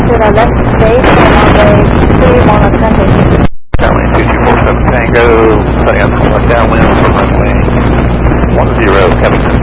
to the left stage for runway 31 ascending. Downwind 2247 Tango, setting up downwind for runway 10, coming